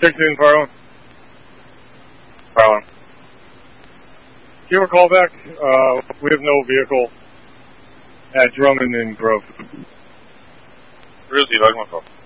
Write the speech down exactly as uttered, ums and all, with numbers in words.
sixteen, Farland. Farland. Give a call back. Uh, we have no vehicle at Drummond and Grove. Where is he? Like my phone.